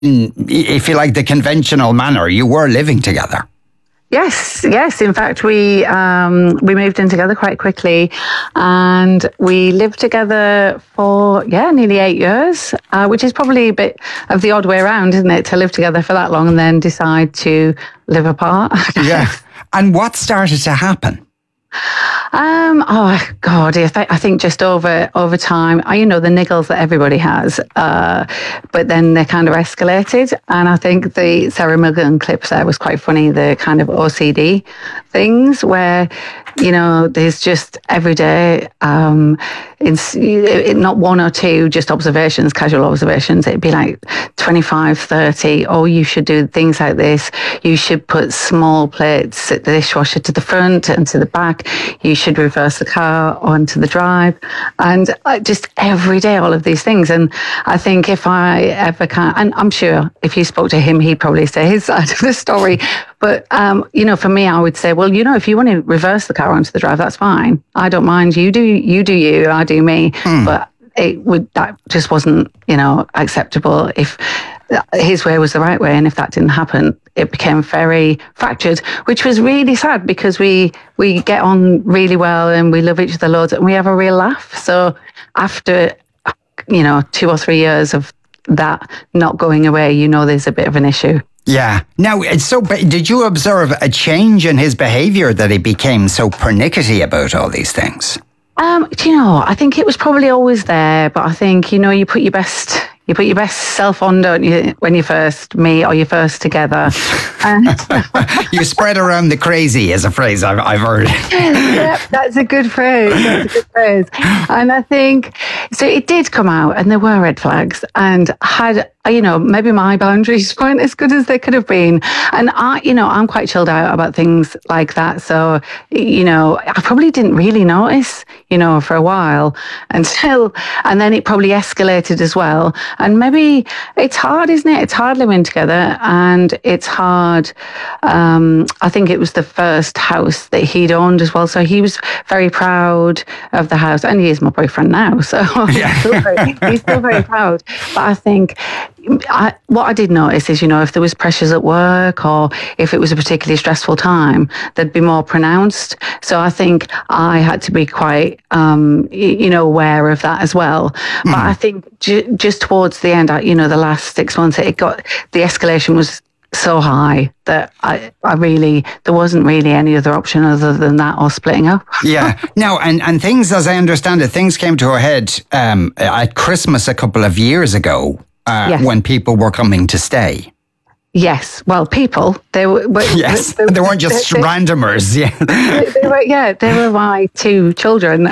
if you like, the conventional manner. You were living together. Yes. In fact, we moved in together quite quickly, and we lived together for nearly 8 years, which is probably a bit of the odd way around, isn't it, to live together for that long and then decide to live apart? Yeah. And what started to happen? Oh God! I think just over time, the niggles that everybody has, but then they kind of escalated. And I think the Sarah Milligan clip there was quite funny. The kind of OCD things where there's just every day, not one or two just observations, casual observations. It'd be like 25, 30. Oh, you should do things like this. You should put small plates at the dishwasher to the front and to the back. You should reverse the car onto the drive. And just every day, all of these things. And I think if I ever can, and I'm sure if you spoke to him, he'd probably say his side of the story. But, for me, I would say, well, if you want to reverse the car onto the drive, that's fine. I don't mind. You do you, I do me. But that just wasn't, acceptable if his way was the right way. And if that didn't happen, it became very fractured, which was really sad because we get on really well and we love each other loads and we have a real laugh. So after, 2 or 3 years of that not going away, there's a bit of an issue. Yeah. Now, did you observe a change in his behaviour that he became so pernickety about all these things? I think it was probably always there, but I think, you put your best self on, don't you, when you first meet or you're first together. And you spread around the crazy is a phrase I've heard. Yeah, that's a good phrase. And I think, so it did come out and there were red flags and maybe my boundaries weren't as good as they could have been. And I'm quite chilled out about things like that. So, I probably didn't really notice, for a while and then it probably escalated as well. And maybe it's hard, isn't it? It's hard living together and it's hard. I think it was the first house that he'd owned as well. So he was very proud of the house and he is my boyfriend now. So he's still very proud. But I think what I did notice is, if there was pressures at work or if it was a particularly stressful time, they'd be more pronounced. So I think I had to be quite, aware of that as well. But I think just towards the end, the last 6 months, the escalation was so high that there wasn't really any other option other than that or splitting up. Yeah. Now, and things, as I understand it, things came to a head at Christmas a couple of years ago. Yes. When people were coming to stay. Yes, well, people, they were... Yes, they weren't just randomers, They were my 2 children,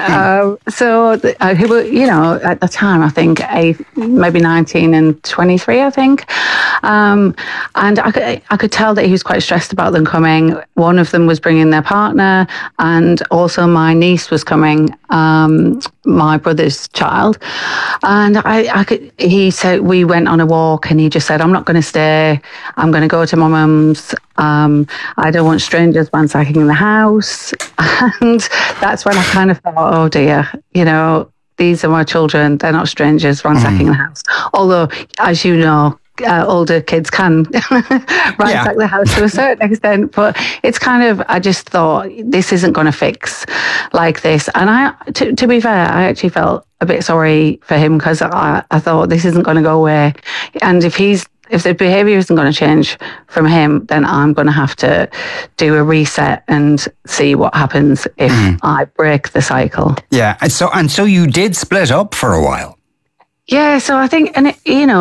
who were, at the time, I think, maybe 19 and 23, I think. And I could tell that he was quite stressed about them coming. One of them was bringing their partner, and also my niece was coming, my brother's child. And he said, we went on a walk, and he just said, I'm not going to stay. I'm going to go to my mum's. I don't want strangers ransacking the house. And that's when I kind of thought, oh dear, these are my children. They're not strangers ransacking the house. Although, as you know, older kids can ransack the house to a certain extent, but it's kind of, I just thought this isn't going to fix like this. And to be fair, I actually felt a bit sorry for him because I thought this isn't going to go away. And if the behaviour isn't going to change from him, then I'm going to have to do a reset and see what happens if I break the cycle. Yeah. And so you did split up for a while. Yeah, so I think, and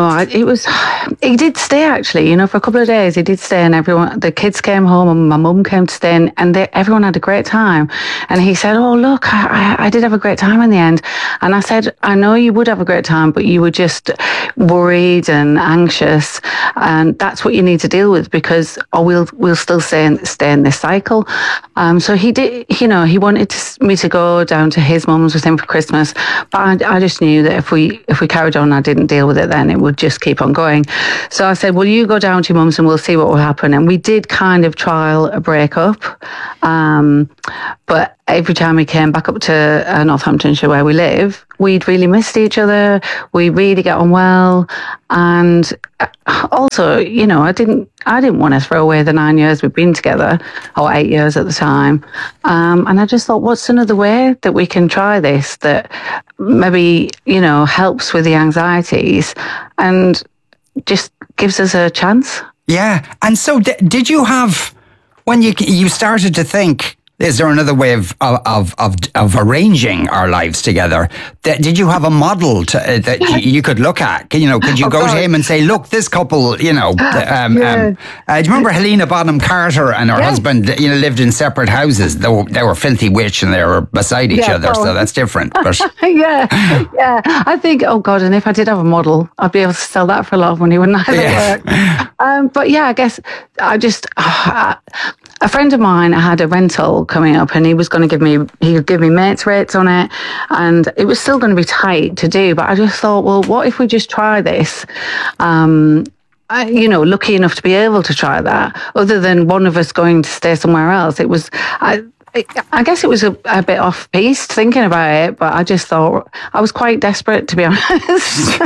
he did stay actually, for a couple of days. He did stay, and the kids came home, and my mum came to stay, and everyone had a great time. And he said, "Oh, look, I did have a great time in the end." And I said, "I know you would have a great time, but you were just worried and anxious, and that's what you need to deal with because, we'll still stay in this cycle." So he did, he wanted me to go down to his mum's with him for Christmas, but I just knew that if we carried on, I didn't deal with it, then it would just keep on going. So I said, well, you go down to your mum's and we'll see what will happen. And we did kind of trial a breakup. But every time we came back up to Northamptonshire where we live, we'd really missed each other. We really get on well. And also, you know, I didn't want to throw away the 9 years we've been together, or 8 years at the time. And I just thought, what's another way that we can try this that maybe, you know, helps with the anxieties and just gives us a chance? Yeah. And so did you have, when you started to think, is there another way of arranging our lives together? Did you have a model that you could look at? You know, could you go to him and say, "Look, this couple, you know"? Do you remember Helena Bonham Carter and her husband? You know, lived in separate houses. They were filthy rich and they were beside each other, so that's different. But yeah. I think, oh God, and if I did have a model, I'd be able to sell that for a lot of money, wouldn't I? But yeah, I guess I just. A friend of mine had a rental coming up and he was going to he would give me mates rates on it, and it was still going to be tight to do, but I just thought, well, what if we just try this? You know, lucky enough to be able to try that, other than one of us going to stay somewhere else. It was, I guess it was a bit off-piste thinking about it, but I just thought I was quite desperate, to be honest.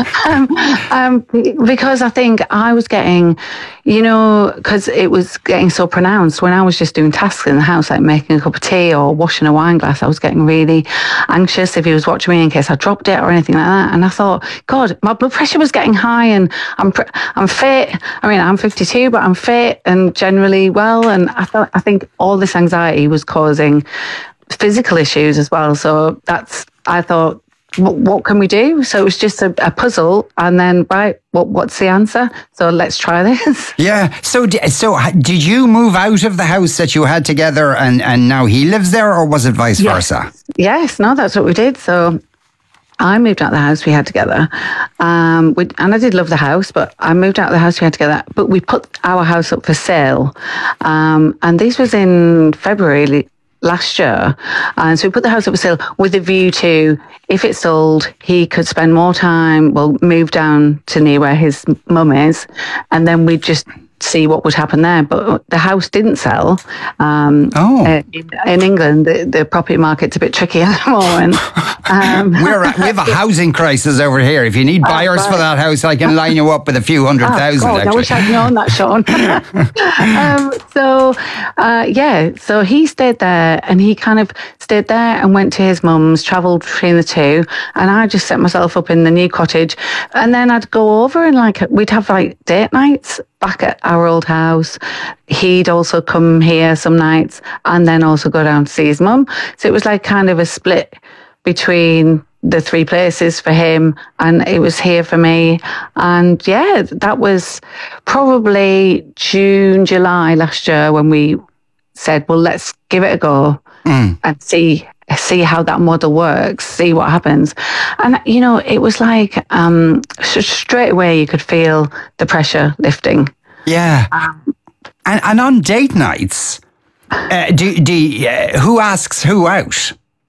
Because I think I was getting, you know, because it was getting so pronounced when I was just doing tasks in the house, like making a cup of tea or washing a wine glass. I was getting really anxious if he was watching me in case I dropped it or anything like that. And I thought, God, my blood pressure was getting high, and I'm fit. I mean, I'm 52, but I'm fit and generally well. And I think all this anxiety was causing physical issues as well. So I thought, what can we do? So it was just a puzzle, and then what's the answer? So let's try this. Yeah. So did you move out of the house that you had together, and now he lives there, or was it vice versa? Yes. No, that's what we did. So I moved out of the house we had together, and I did love the house, but I moved out of the house we had together. But we put our house up for sale, and this was in February last year. And so we put the house up for sale with a view to, if it sold, he could spend more time, move down to near where his mum is, and then we'd just see what would happen there. But the house didn't sell. In England, the property market's a bit tricky at the moment. We have a housing crisis over here. If you need buyers for that house, I can line you up with a few 100,000. I wish I'd known that, Sean. So he stayed there, and he kind of stayed there and went to his mum's, travelled between the two, and I just set myself up in the new cottage, and then I'd go over and we'd have date nights back at our old house. He'd also come here some nights and then also go down to see his mum. So it was kind of a split between the three places for him, and it was here for me. And yeah, that was probably June, July last year when we said, well, let's give it a go and see how that model works, see what happens. And, you know, it was straight away you could feel the pressure lifting. Yeah. And on date nights, who asks who out?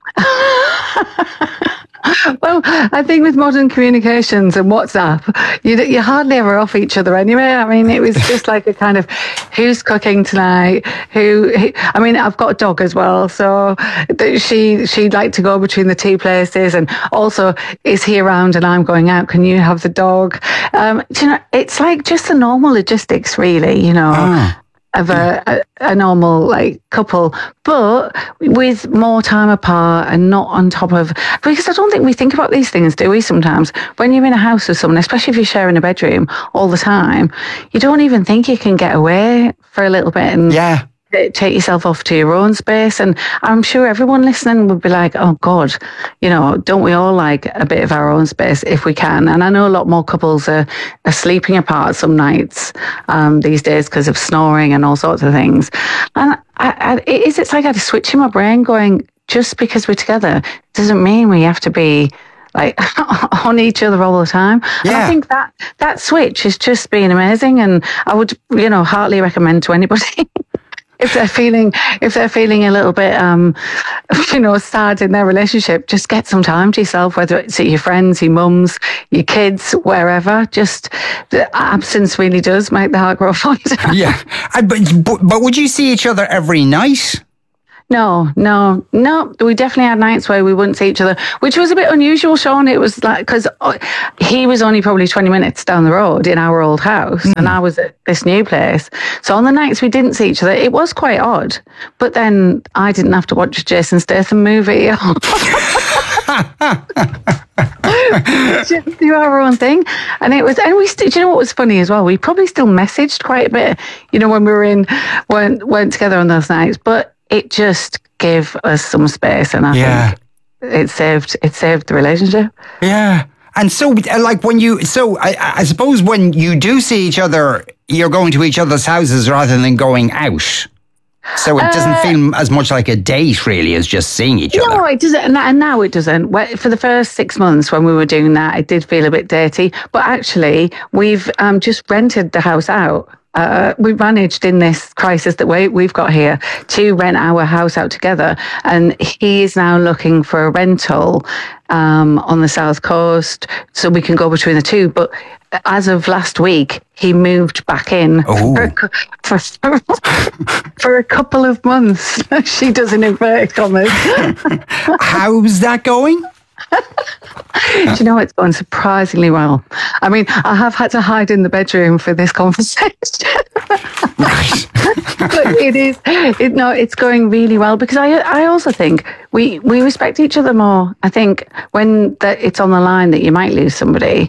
Well, I think with modern communications and WhatsApp, you hardly ever off each other anyway. I mean, it was just a kind of, who's cooking tonight? I mean, I've got a dog as well, so she'd like to go between the two places, and also, is he around and I'm going out? Can you have the dog? You know, it's just the normal logistics, really. You know. Of a normal couple, but with more time apart and not on top of, because I don't think we think about these things, do we? Sometimes when you're in a house with someone, especially if you're sharing a bedroom all the time, you don't even think you can get away for a little bit and take yourself off to your own space. And I'm sure everyone listening would be like, oh God, you know, don't we all like a bit of our own space if we can? And I know a lot more couples are sleeping apart some nights these days because of snoring and all sorts of things. And it's like I had a switch in my brain going, just because we're together doesn't mean we have to be on each other all the time. Yeah. And I think that switch has just been amazing, and I would, you know, heartily recommend to anybody. If they're feeling a little bit, you know, sad in their relationship, just get some time to yourself, whether it's at your friends, your mums, your kids, wherever. Just the absence really does make the heart grow fonder. Yeah. But would you see each other every night? No. We definitely had nights where we wouldn't see each other, which was a bit unusual, Sean. It was like, because he was only probably 20 minutes down the road in our old house, and I was at this new place. So on the nights we didn't see each other, it was quite odd. But then I didn't have to watch a Jason Statham movie. Just do our own thing, and do you know what was funny as well? We probably still messaged quite a bit, when we weren't together on those nights, but it just gave us some space, and I think it saved the relationship. Yeah. And so, like, I suppose when you do see each other, you're going to each other's houses rather than going out. So it doesn't feel as much like a date, really, as just seeing each other. No, it doesn't. And now it doesn't. For the first 6 months when we were doing that, it did feel a bit dirty. But actually, we've just rented the house out. We managed in this crisis that we've got here to rent our house out together. And he is now looking for a rental on the South Coast so we can go between the two. But as of last week, he moved back in for a couple of months. She does in inverted commas. How's that going? Do you know, it's going surprisingly well. I mean, I have had to hide in the bedroom for this conversation. Right. But it's going really well, because I also think we respect each other more. I think when it's on the line that you might lose somebody,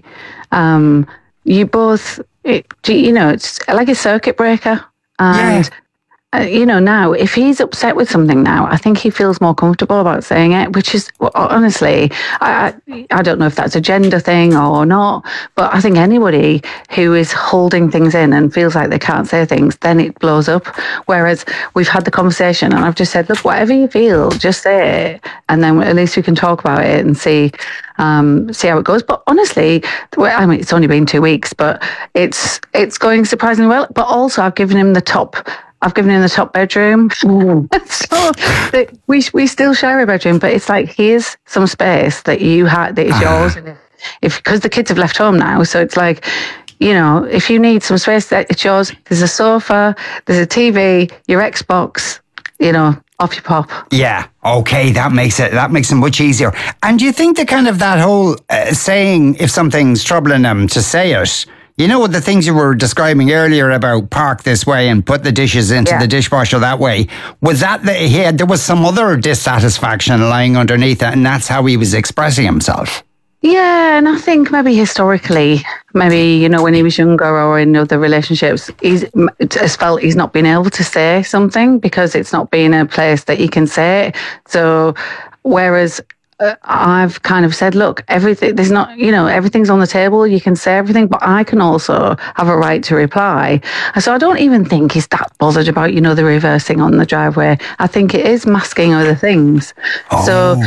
you both, it's like a circuit breaker. And now, if he's upset with something now, I think he feels more comfortable about saying it, which is, honestly, I don't know if that's a gender thing or not, but I think anybody who is holding things in and feels like they can't say things, then it blows up. Whereas we've had the conversation and I've just said, look, whatever you feel, just say it. And then at least we can talk about it and see how it goes. But honestly, I mean, it's only been 2 weeks, but it's going surprisingly well. But also I've given him the top bedroom. So we still share a bedroom, but it's like, here's some space that you had, that is yours. And because the kids have left home now, so it's like, if you need some space, that it's yours. There's a sofa, there's a TV, your Xbox, off you pop. Yeah. Okay. That makes it much easier. And do you think that whole saying, if something's troubling them, to say it, the things you were describing earlier about park this way and put the dishes into the dishwasher that way, was that there was some other dissatisfaction lying underneath it, and that's how he was expressing himself? Yeah, and I think maybe historically, when he was younger or in other relationships, he's felt he's not been able to say something because it's not been a place that he can say it. So, whereas I've kind of said, look, everything's on the table. You can say everything, but I can also have a right to reply. And so I don't even think he's that bothered about, the reversing on the driveway. I think it is masking other things. Oh.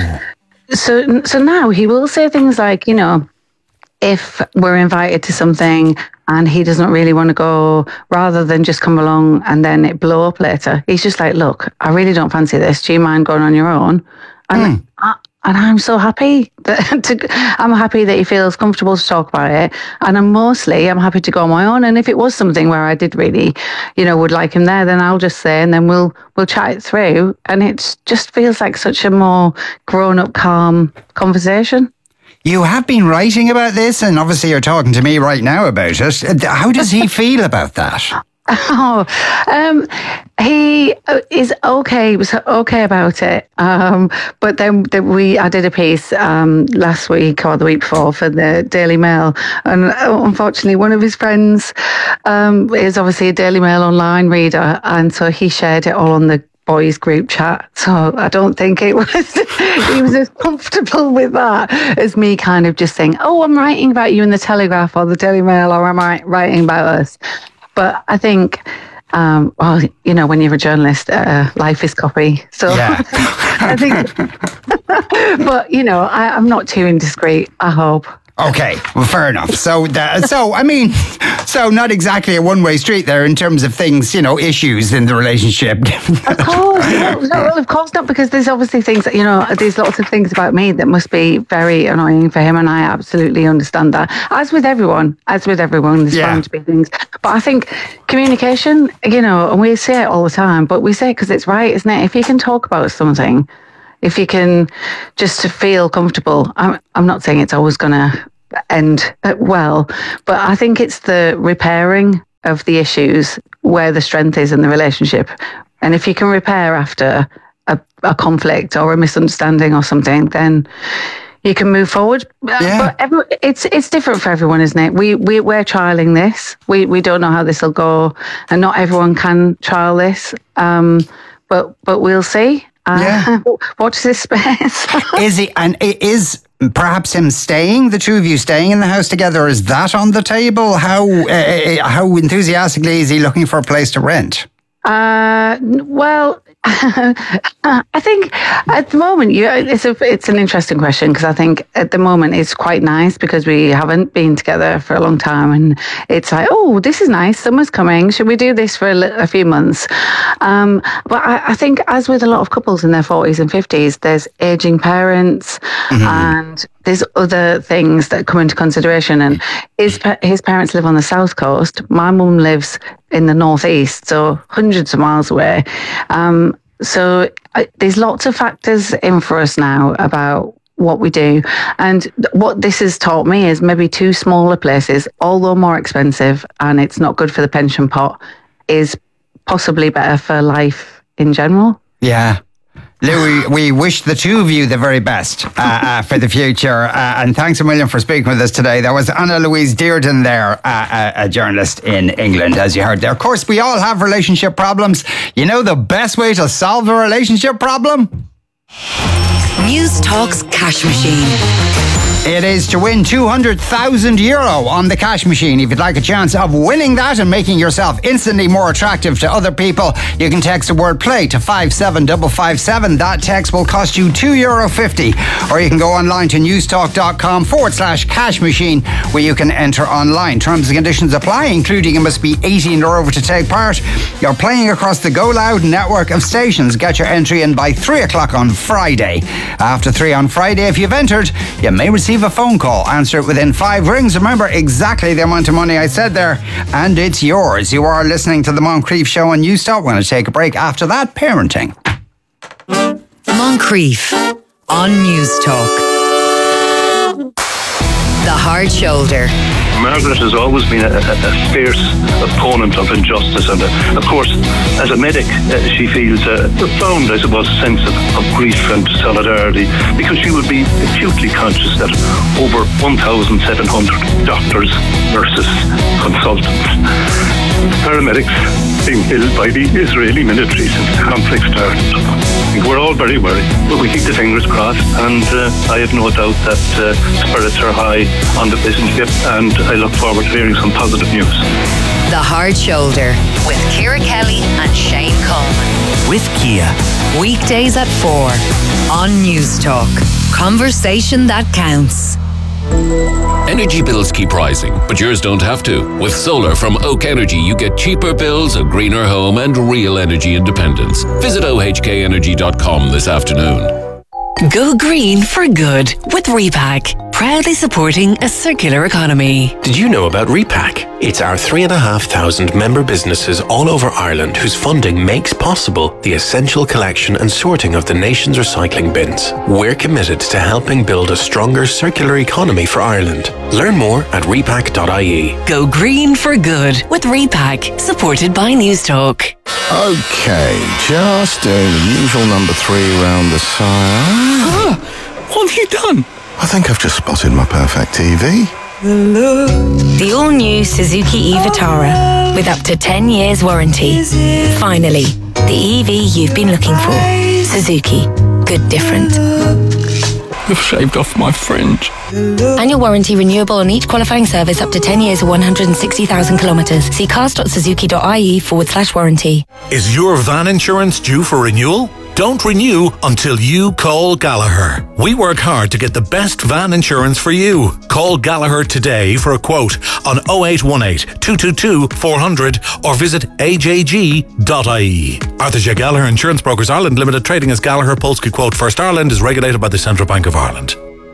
So now he will say things like, if we're invited to something and he doesn't really want to go, rather than just come along and then it blow up later, he's just like, look, I really don't fancy this. Do you mind going on your own? And I'm so happy I'm happy that he feels comfortable to talk about it. And I'm happy to go on my own. And if it was something where I did really, would like him there, then I'll just say, and then we'll chat it through. And it just feels like such a more grown-up, calm conversation. You have been writing about this, and obviously you're talking to me right now about it. How does he feel about that? He is okay. He was okay about it. But then I did a piece last week or the week before for the Daily Mail, and unfortunately, one of his friends is obviously a Daily Mail online reader, and so he shared it all on the boys group chat. So I don't think he was as comfortable with that as me kind of just saying, oh, I'm writing about you in the Telegraph or the Daily Mail, or am I writing about us? But I think, when you're a journalist, life is copy. So yeah. I think, but, I'm not too indiscreet, I hope. Okay, well, fair enough. So not exactly a one-way street there in terms of things, issues in the relationship. Of course, no, of course not, because there's obviously things that, there's lots of things about me that must be very annoying for him, and I absolutely understand that. As with everyone, there's bound to be things. But I think communication, and we say it all the time, but we say it because it's right, isn't it? If you can talk about something, if you can just feel comfortable, I'm not saying it's always going to end well, but I think it's the repairing of the issues where the strength is in the relationship. And if you can repair after a conflict or a misunderstanding or something, then you can move forward. But it's different for everyone, isn't it? We're trialing this. We don't know how this will go, and not everyone can trial this. But we'll see. Watch this space. Is perhaps him staying, the two of you staying in the house together, is that on the table? How enthusiastically is he looking for a place to rent? Well, I think at the moment, it's an interesting question, because I think at the moment it's quite nice because we haven't been together for a long time, and it's like, oh, this is nice, summer's coming, should we do this for a few months? But I think, as with a lot of couples in their 40s and 50s, there's aging parents, and there's other things that come into consideration. And his parents live on the south coast. My mum lives in the northeast, so hundreds of miles away. So there's lots of factors in for us now about what we do. And what this has taught me is maybe two smaller places, although more expensive, and it's not good for the pension pot, is possibly better for life in general. Yeah. Lou, we wish the two of you the very best for the future. And thanks a million for speaking with us today. That was Anna Louise Dearden there, a journalist in England, as you heard there. Of course, we all have relationship problems. You know the best way to solve a relationship problem? News Talk's Cash Machine. It is to win €200,000 on the Cash Machine. If you'd like a chance of winning that and making yourself instantly more attractive to other people, you can text the word play to 57557. That text will cost you €2.50. Or you can go online to newstalk.com/cash machine, where you can enter online. Terms and conditions apply, including you must be 18 or over to take part. You're playing across the Go Loud network of stations. Get your entry in by 3 o'clock on Friday. After 3 on Friday, if you've entered, you may receive a phone call. Answer it within 5 rings. Remember exactly the amount of money I said there, and it's yours. You are listening to the Moncrief Show on News Talk. We're going to take a break. After that, parenting. Moncrief on News Talk. The Hard Shoulder. Margaret has always been a fierce opponent of injustice, and of course, as a medic, she feels a profound, I suppose, sense of grief and solidarity, because she would be acutely conscious that over 1,700 doctors, nurses, consultants, paramedics being killed by the Israeli military since the conflict started. We're all very worried, but we keep the fingers crossed, and I have no doubt that spirits are high on the business ship, and I look forward to hearing some positive news. The Hard Shoulder with Ciara Kelly and Shane Coleman. With Kia. Weekdays at 4 on News Talk. Conversation that counts. Energy bills keep rising, but yours don't have to. With solar from Oak Energy, you get cheaper bills, a greener home, and real energy independence. Visit ohkenergy.com this afternoon. Go green for good with Repack, proudly supporting a circular economy. Did you know about Repack? It's our 3,500 member businesses all over Ireland whose funding makes possible the essential collection and sorting of the nation's recycling bins. We're committed to helping build a stronger circular economy for Ireland. Learn more at repack.ie. Go green for good with Repack, supported by News Talk. Okay, just doing the usual number 3 round the sire. What have you done? I think I've just spotted my perfect TV. The all-new Suzuki e-Vitara with up to 10 years warranty. Finally, the EV you've been looking for. Suzuki. Good different. You've shaved off my fringe. Annual warranty renewable on each qualifying service up to 10 years or 160,000 kilometres. See cars.suzuki.ie/warranty. Is your van insurance due for renewal? Don't renew until you call Gallagher. We work hard to get the best van insurance for you. Call Gallagher today for a quote on 0818 222 400 or visit ajg.ie. Arthur J. Gallagher Insurance Brokers Ireland Limited, trading as Gallagher Polski Quote First Ireland, is regulated by the Central Bank of Ireland.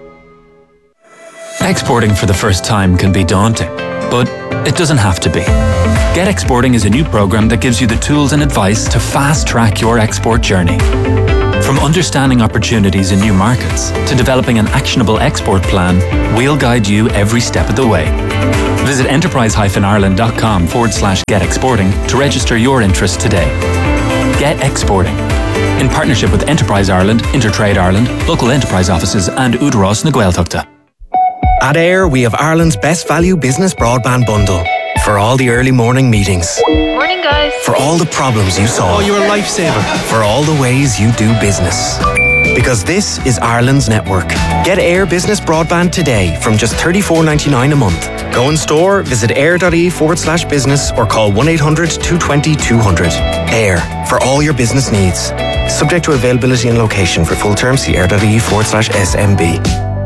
Exporting for the first time can be daunting, but it doesn't have to be. Get Exporting is a new program that gives you the tools and advice to fast-track your export journey. From understanding opportunities in new markets to developing an actionable export plan, we'll guide you every step of the way. Visit enterprise-ireland.com/get exporting to register your interest today. Get Exporting, in partnership with Enterprise Ireland, Intertrade Ireland, local enterprise offices and Údarás na Gaeltachta. At AIR, we have Ireland's best value business broadband bundle. For all the early morning meetings. Morning, guys. For all the problems you solve. Oh, you're a lifesaver. For all the ways you do business. Because this is Ireland's network. Get AIR Business Broadband today from just $34.99 a month. Go in store, visit air.ie/business or call 1-800-220-200. AIR, for all your business needs. Subject to availability and location. For full terms, see air.ie/SMB.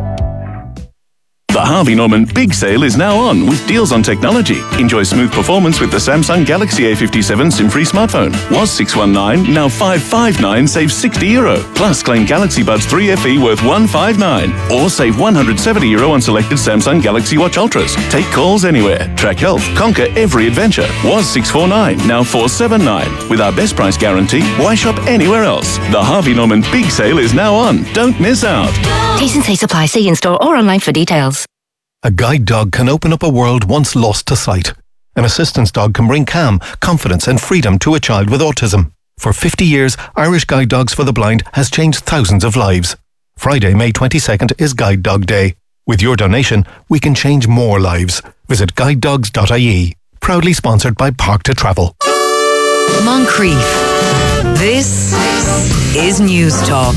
The Harvey Norman Big Sale is now on with deals on technology. Enjoy smooth performance with the Samsung Galaxy A57 SIM-free smartphone. Was $619, now $559, save €60. Plus claim Galaxy Buds 3 FE worth $159. Or save €170 on selected Samsung Galaxy Watch Ultras. Take calls anywhere. Track health. Conquer every adventure. Was $649, now $479. With our best price guarantee, why shop anywhere else? The Harvey Norman Big Sale is now on. Don't miss out. T&C supply. See in-store or online for details. A guide dog can open up a world once lost to sight. An assistance dog can bring calm, confidence and freedom to a child with autism. For 50 years, Irish Guide Dogs for the Blind has changed thousands of lives. Friday, May 22nd is Guide Dog Day. With your donation, we can change more lives. Visit guidedogs.ie. Proudly sponsored by Park to Travel. Moncrief. This is News Talk.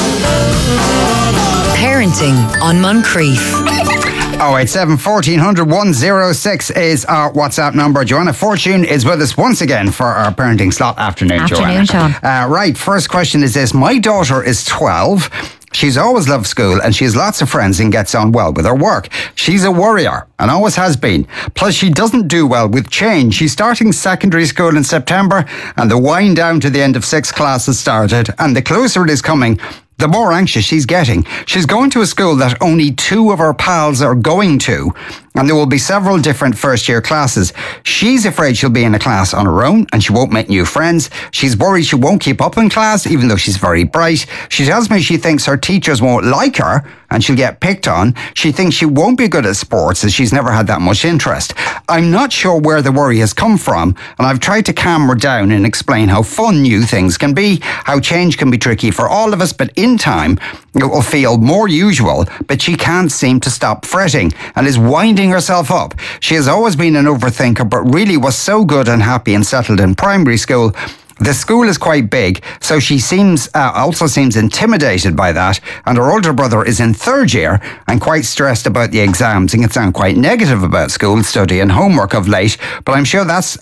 Parenting on Moncrief. 087 1400 106 is our WhatsApp number. Joanna Fortune is with us once again for our parenting slot. Afternoon, Joanna. Sean. Right, first question is this. My daughter is 12. She's always loved school and she has lots of friends and gets on well with her work. She's a worrier and always has been. Plus, she doesn't do well with change. She's starting secondary school in September and the wind down to the end of 6th class has started. And the closer it is coming, the more anxious she's getting. She's going to a school that only 2 of her pals are going to, and there will be several different first-year classes. She's afraid she'll be in a class on her own and she won't make new friends. She's worried she won't keep up in class, even though she's very bright. She tells me she thinks her teachers won't like her and she'll get picked on. She thinks she won't be good at sports as she's never had that much interest. I'm not sure where the worry has come from, and I've tried to calm her down and explain how fun new things can be, how change can be tricky for all of us, but in time it will feel more usual. But she can't seem to stop fretting and is winding herself up. She has always been an overthinker, but really was so good and happy and settled in primary school. The school is quite big, so she also seems intimidated by that, and her older brother is in 3rd year and quite stressed about the exams and can sound quite negative about school, study and homework of late, but I'm sure that's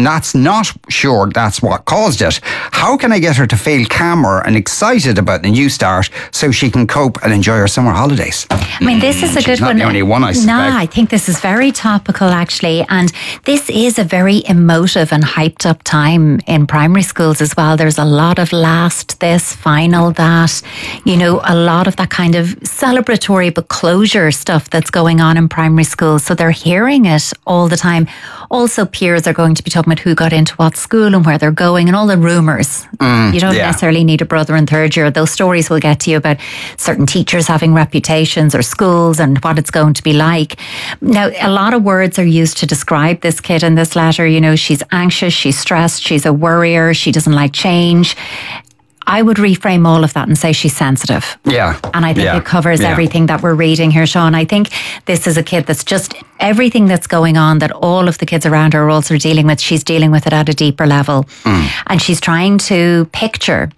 what caused it. How can I get her to feel calmer and excited about the new start so she can cope and enjoy her summer holidays? I mean, this is a good one. Not the only one, I suspect. No, I think this is very topical, actually, and this is a very emotive and hyped up time in primary schools as well. There's a lot of last this, final that, a lot of that kind of celebratory but closure stuff that's going on in primary schools. So they're hearing it all the time. Also, peers are going to be talking about who got into what school and where they're going and all the rumours. You don't necessarily need a brother in 3rd year. Those stories will get to you about certain teachers having reputations or schools and what it's going to be like. Now, a lot of words are used to describe this kid in this letter. She's anxious, she's stressed, she's a worrier, she doesn't like change. I would reframe all of that and say she's sensitive. Yeah. And I think it covers everything that we're reading here, Sean. I think this is a kid that's just everything that's going on that all of the kids around her are also dealing with, she's dealing with it at a deeper level. And she's trying to picture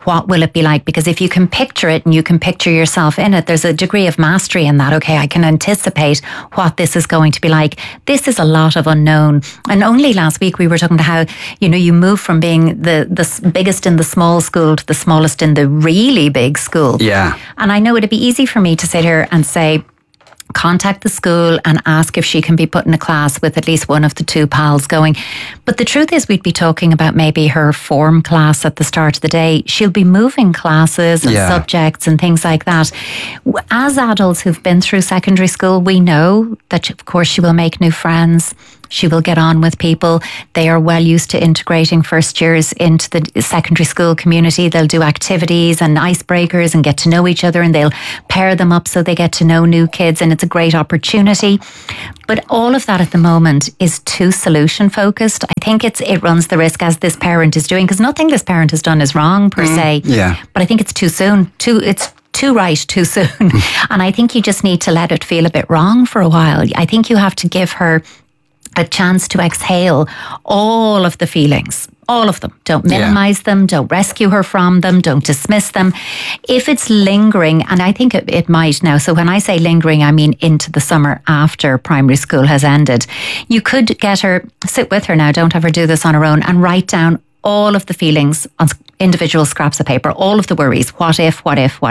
what will it be like? Because if you can picture it and you can picture yourself in it, there's a degree of mastery in that. Okay, I can anticipate what this is going to be like. This is a lot of unknown. And only last week we were talking about how, you move from being the biggest in the small school to the smallest in the really big school. Yeah. And I know it'd be easy for me to sit here and say, contact the school and ask if she can be put in a class with at least one of the two pals going. But the truth is, we'd be talking about maybe her form class at the start of the day. She'll be moving classes and subjects and things like that. As adults who've been through secondary school, we know that, of course, she will make new friends. She will get on with people. They are well used to integrating first years into the secondary school community. They'll do activities and icebreakers and get to know each other, and they'll pair them up so they get to know new kids, and it's a great opportunity. But all of that at the moment is too solution focused. I think it runs the risk, as this parent is doing, because nothing this parent has done is wrong per se. Yeah. But I think it's too soon. It's too right too soon. And I think you just need to let it feel a bit wrong for a while. I think you have to give her a chance to exhale all of the feelings, all of them. Don't minimize them. Don't rescue her from them. Don't dismiss them. If it's lingering, and I think it might now. So when I say lingering, I mean into the summer after primary school has ended. You could get her, sit with her now, don't have her do this on her own, and write down all of the feelings on individual scraps of paper, all of the worries. What if?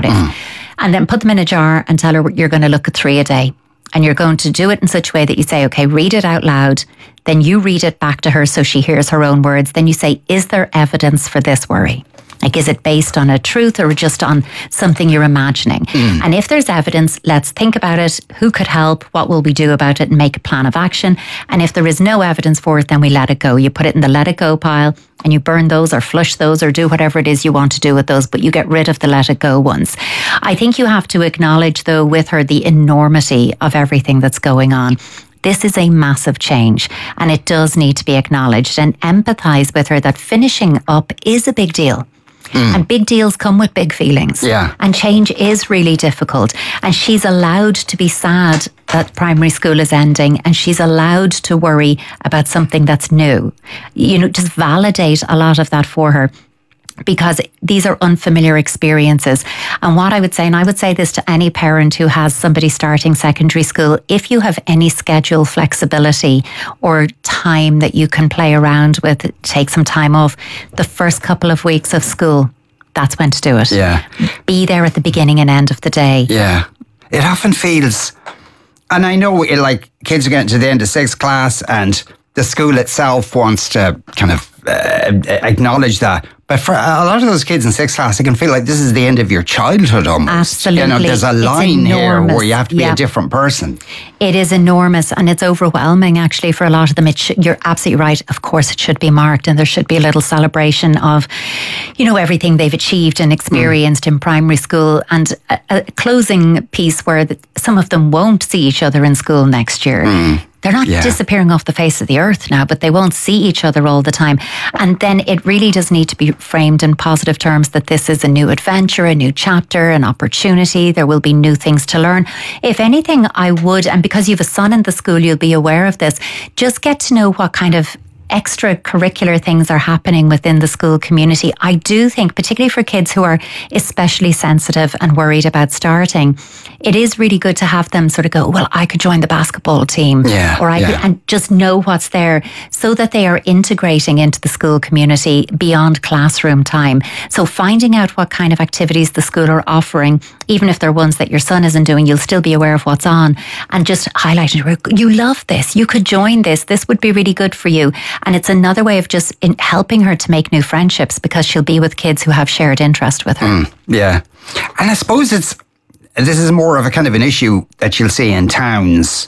And then put them in a jar and tell her you're going to look at 3 a day. And you're going to do it in such a way that you say, okay, read it out loud. Then you read it back to her so she hears her own words. Then you say, is there evidence for this worry? Like, is it based on a truth or just on something you're imagining? And if there's evidence, let's think about it. Who could help? What will we do about it? And make a plan of action. And if there is no evidence for it, then we let it go. You put it in the let it go pile and you burn those or flush those or do whatever it is you want to do with those, but you get rid of the let it go ones. I think you have to acknowledge, though, with her, the enormity of everything that's going on. This is a massive change and it does need to be acknowledged, and empathise with her that finishing up is a big deal. And big deals come with big feelings. Yeah. And change is really difficult. And she's allowed to be sad that primary school is ending, and she's allowed to worry about something that's new. Just validate a lot of that for her, because these are unfamiliar experiences. And what I would say, and I would say this to any parent who has somebody starting secondary school, if you have any schedule flexibility or time that you can play around with, take some time off, the first couple of weeks of school, that's when to do it. Yeah. Be there at the beginning and end of the day. Yeah. It often feels, and I know kids are getting to the end of 6th class and the school itself wants to kind of acknowledge that. But for a lot of those kids in 6th class, it can feel like this is the end of your childhood almost. Absolutely. There's a line here where you have to be a different person. It is enormous and it's overwhelming actually for a lot of them. You're absolutely right. Of course, it should be marked and there should be a little celebration of, everything they've achieved and experienced in primary school, and a closing piece where some of them won't see each other in school next year. They're not disappearing off the face of the earth now, but they won't see each other all the time. And then it really does need to be framed in positive terms that this is a new adventure, a new chapter, an opportunity. There will be new things to learn. If anything, I would, and because you have a son in the school, you'll be aware of this, just get to know what kind of extracurricular things are happening within the school community. I do think, particularly for kids who are especially sensitive and worried about starting, it is really good to have them sort of go, well, I could join the basketball team, or I could, and just know what's there so that they are integrating into the school community beyond classroom time. So finding out what kind of activities the school are offering, even if they're ones that your son isn't doing, you'll still be aware of what's on, and just highlighting, you love this, you could join this would be really good for you. And it's another way of just helping her to make new friendships, because she'll be with kids who have shared interest with her. Yeah. And I suppose this is more of a kind of an issue that you'll see in towns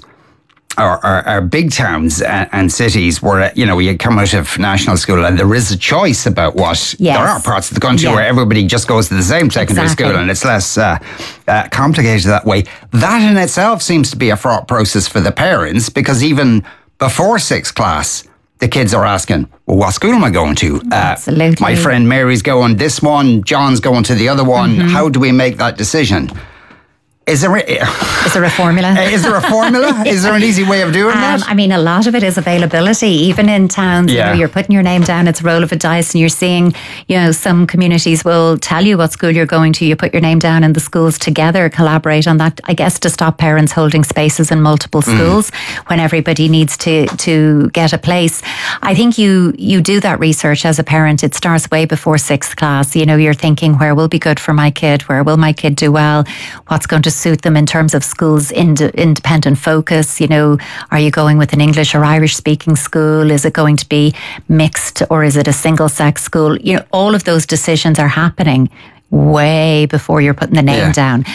or big towns and cities where, you come out of national school and there is a choice about what. There are parts of the country where everybody just goes to the same secondary school and it's less complicated that way. That in itself seems to be a fraught process for the parents, because even before 6th class, the kids are asking, well, what school am I going to? Absolutely. My friend Mary's going this one, John's going to the other one. How do we make that decision? Is there a formula? Is there a formula? Is there an easy way of doing that? I mean, a lot of it is availability. Even in towns, you're putting your name down, it's a roll of a dice, and you're seeing, some communities will tell you what school you're going to. You put your name down and the schools together collaborate on that, I guess, to stop parents holding spaces in multiple schools when everybody needs to get a place. I think you do that research as a parent. It starts way before 6th class. You're thinking, where will be good for my kid? Where will my kid do well? What's going to suit them in terms of schools' independent focus? Are you going with an English or Irish speaking school? Is it going to be mixed, or is it a single sex school? All of those decisions are happening way before you're putting the name down.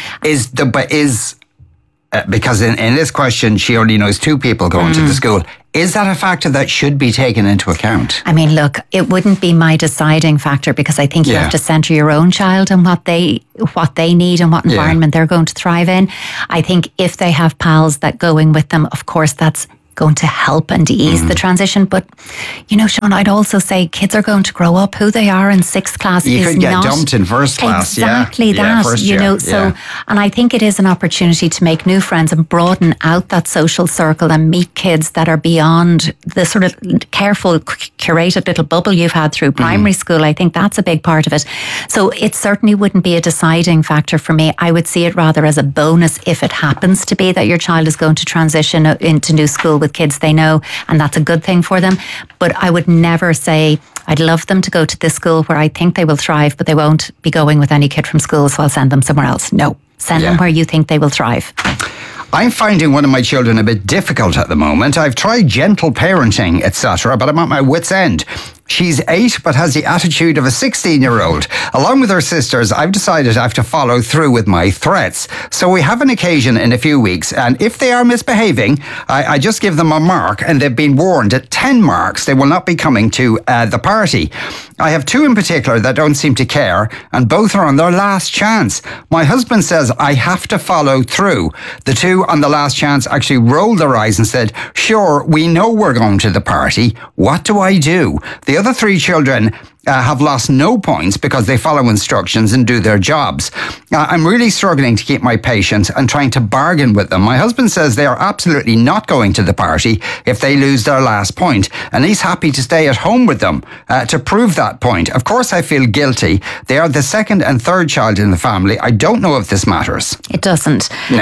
Because in this question, she only knows 2 people going to the school. Is that a factor that should be taken into account? I mean, look, it wouldn't be my deciding factor, because I think you have to centre your own child and what they need and what environment they're going to thrive in. I think if they have pals that going with them, of course, that's going to help and ease the transition. But, Sean, I'd also say kids are going to grow up. Who they are in 6th class you could get dumped in 1st class. Exactly that. First year. So, and I think it is an opportunity to make new friends and broaden out that social circle and meet kids that are beyond the sort of careful, curated little bubble you've had through primary school. I think that's a big part of it. So it certainly wouldn't be a deciding factor for me. I would see it rather as a bonus if it happens to be that your child is going to transition into new school with kids they know, and that's a good thing for them. But I would never say, I'd love them to go to this school where I think they will thrive, but they won't be going with any kid from school, so I'll send them somewhere else. No, send them where you think they will thrive. I'm finding one of my children a bit difficult at the moment. I've tried gentle parenting, etc., but I'm at my wit's end. She's 8, but has the attitude of a 16-year-old. Along with her sisters, I've decided I have to follow through with my threats. So we have an occasion in a few weeks, and if they are misbehaving, I just give them a mark, and they've been warned at 10 marks they will not be coming to the party. I have 2 in particular that don't seem to care, and both are on their last chance. My husband says I have to follow through. The 2 on the last chance actually rolled their eyes and said, "Sure, we know we're going to the party. What do I do?" The other 3 children have lost no points because they follow instructions and do their jobs. I'm really struggling to keep my patience and trying to bargain with them. My husband says they are absolutely not going to the party if they lose their last point, and he's happy to stay at home with them to prove that point. Of course, I feel guilty. They are the 2nd and 3rd child in the family. I don't know if this matters. It doesn't. No.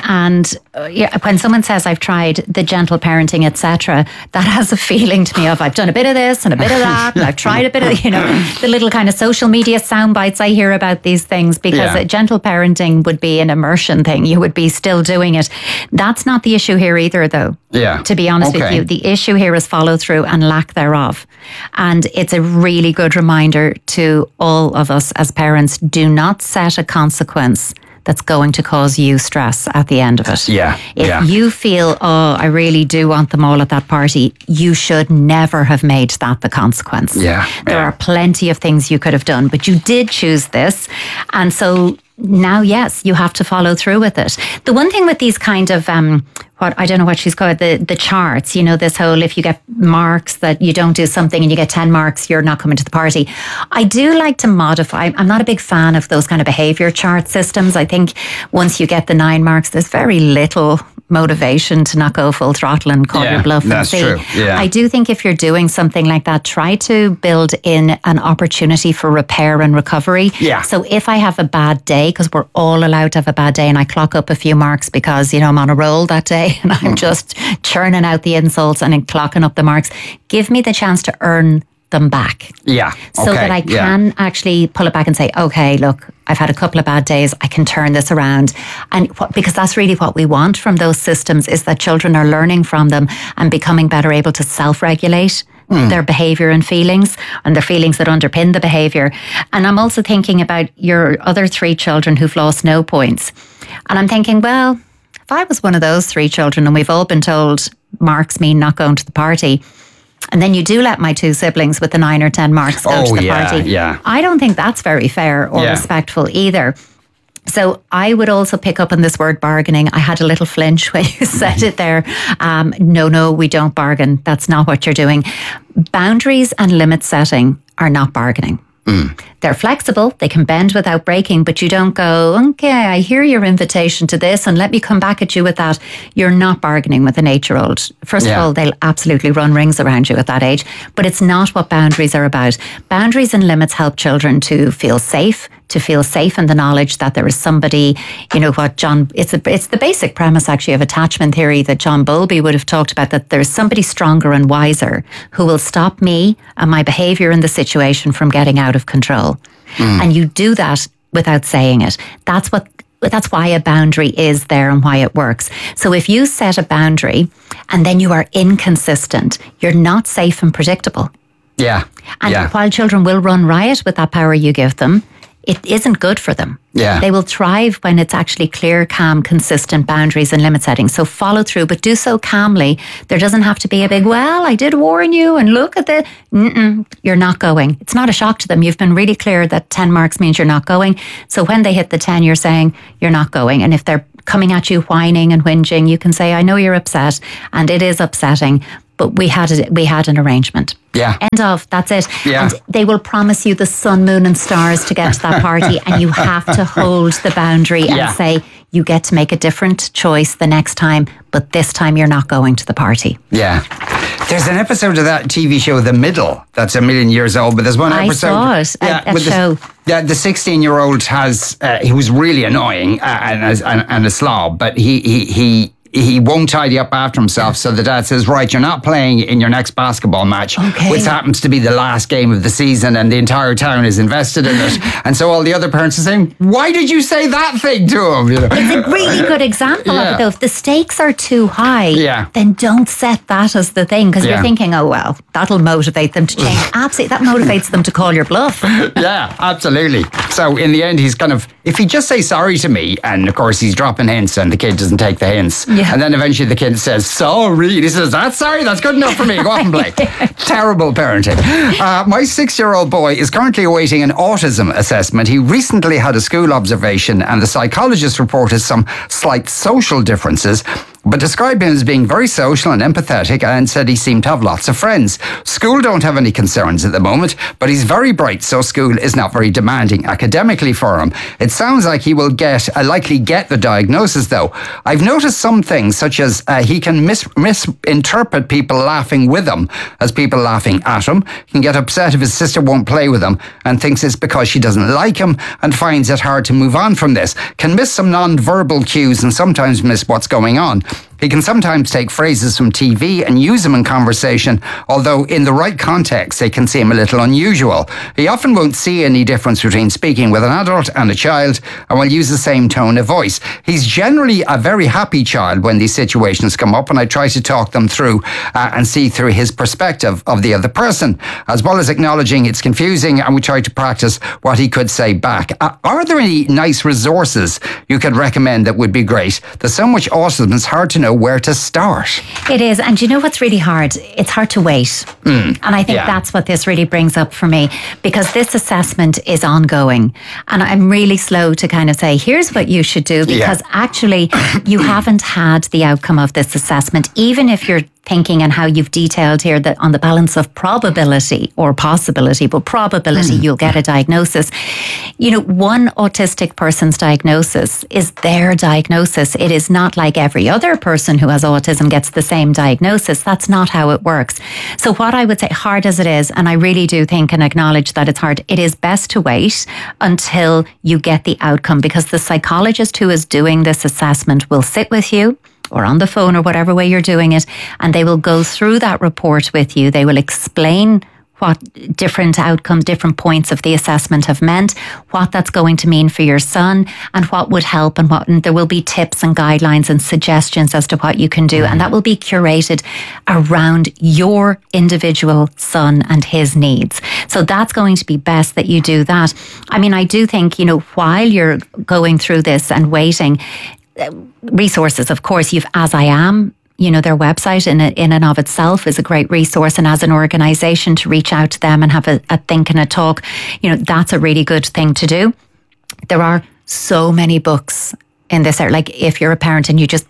When someone says I've tried the gentle parenting, etc., that has a feeling to me of I've done a bit of this and a bit of that, and I've tried a bit of, the little kind of social media sound bites I hear about these things, because gentle parenting would be an immersion thing. You would be still doing it. That's not the issue here either, though. Yeah. To be honest with you, the issue here is follow through and lack thereof. And it's a really good reminder to all of us as parents, do not set a consequence that's going to cause you stress at the end of it. If you feel, I really do want them all at that party, you should never have made that the consequence. There are plenty of things you could have done, but you did choose this. And so now, yes, you have to follow through with it. The one thing with these kind of, I don't know what she's called, the charts, this whole, if you get marks that you don't do something and you get 10 marks, you're not coming to the party. I do like to modify. I'm not a big fan of those kind of behaviour chart systems. I think once you get the 9 marks, there's very little motivation to not go full throttle and call your bluff and see. True. I do think if you're doing something like that, try to build in an opportunity for repair and recovery. So if I have a bad day, because we're all allowed to have a bad day, and I clock up a few marks because, I'm on a roll that day and I'm just churning out the insults and clocking up the marks, give me the chance to earn them back. So that I can actually pull it back and say, okay, look, I've had a couple of bad days, I can turn this around. And because that's really what we want from those systems, is that children are learning from them and becoming better able to self-regulate their behaviour and feelings, and the feelings that underpin the behaviour. And I'm also thinking about your other 3 children who've lost no points. And I'm thinking, well, if I was one of those 3 children and we've all been told marks mean not going to the party, and then you do let my 2 siblings with the 9 or 10 marks go to the party, I don't think that's very fair or respectful either. So I would also pick up on this word bargaining. I had a little flinch when you said it there. No, we don't bargain. That's not what you're doing. Boundaries and limit setting are not bargaining. They're flexible, they can bend without breaking, but you don't go, okay, I hear your invitation to this and let me come back at you with that. You're not bargaining with an 8-year-old. First of all, they'll absolutely run rings around you at that age, but it's not what boundaries are about. Boundaries and limits help children to feel safe in the knowledge that there is somebody, it's the basic premise actually of attachment theory that John Bowlby would have talked about, that there's somebody stronger and wiser who will stop me and my behaviour in the situation from getting out of control. And you do that without saying it. That's why a boundary is there and why it works. So if you set a boundary and then you are inconsistent, you're not safe and predictable. Yeah. And while children will run riot with that power you give them, it isn't good for them. Yeah. They will thrive when it's actually clear, calm, consistent boundaries and limit setting. So follow through, but do so calmly. There doesn't have to be a big, well, I did warn you and look at the, you're not going. It's not a shock to them. You've been really clear that 10 marks means you're not going. So when they hit the 10, you're saying you're not going. And if they're coming at you whining and whinging, you can say, I know you're upset and it is upsetting, but we had an arrangement. Yeah. End of. That's it. Yeah. And they will promise you the sun, moon and stars to get to that party and you have to hold the boundary and say, you get to make a different choice the next time, but this time you're not going to the party. Yeah. There's an episode of that TV show, The Middle, that's a million years old, but there's one episode. I saw it, that show. The 16-year-old he was really annoying and a slob, but he won't tidy up after himself. So the dad says, right, you're not playing in your next basketball match, which happens to be the last game of the season and the entire town is invested in it. And so all the other parents are saying, why did you say that thing to him? It's a really good example of it though. If the stakes are too high, then don't set that as the thing, because you're thinking, oh, well, that'll motivate them to change. Absolutely, that motivates them to call your bluff. Yeah, absolutely. So in the end, he's if he just says sorry to me, and of course he's dropping hints and the kid doesn't take the hints. Yeah. And then eventually the kid says, sorry. And he says, that's sorry, that's good enough for me. Go off and play. Terrible parenting. My 6-year-old boy is currently awaiting an autism assessment. He recently had a school observation and the psychologist reported some slight social differences, but described him as being very social and empathetic and said he seemed to have lots of friends. School don't have any concerns at the moment, but he's very bright, so school is not very demanding academically for him. It sounds like he will likely get the diagnosis, though. I've noticed some things, such as he can misinterpret people laughing with him as people laughing at him. He can get upset if his sister won't play with him and thinks it's because she doesn't like him and finds it hard to move on from this. Can miss some non-verbal cues and sometimes miss what's going on. He can sometimes take phrases from TV and use them in conversation, although in the right context they can seem a little unusual. He often won't see any difference between speaking with an adult and a child and will use the same tone of voice. He's generally a very happy child when these situations come up, and I try to talk them through and see through his perspective of the other person, as well as acknowledging it's confusing, and we try to practice what he could say back. Are there any nice resources you could recommend that would be great? There's so much autism, it's hard to know where to start. It is. And you know what's really hard? It's hard to wait. And I think that's what this really brings up for me, because this assessment is ongoing. And I'm really slow to kind of say, here's what you should do, because actually you haven't had the outcome of this assessment, even if you're thinking and how you've detailed here that on the balance of probability or possibility, but probability you'll get a diagnosis. You know, one autistic person's diagnosis is their diagnosis. It is not like every other person who has autism gets the same diagnosis. That's not how it works. So what I would say, hard as it is, and I really do think and acknowledge that it's hard, it is best to wait until you get the outcome, because the psychologist who is doing this assessment will sit with you, or on the phone, or whatever way you're doing it, and they will go through that report with you. They will explain what different outcomes, different points of the assessment have meant, what that's going to mean for your son, and what would help, and there will be tips and guidelines and suggestions as to what you can do. And that will be curated around your individual son and his needs. So that's going to be best that you do that. I mean, I do think, you know, while you're going through this and waiting, resources, of course, you've As I Am, you know, their website in and of itself is a great resource. And as an organisation, to reach out to them and have a think and a talk, you know, that's a really good thing to do. There are so many books in this area. Like if you're a parent and you just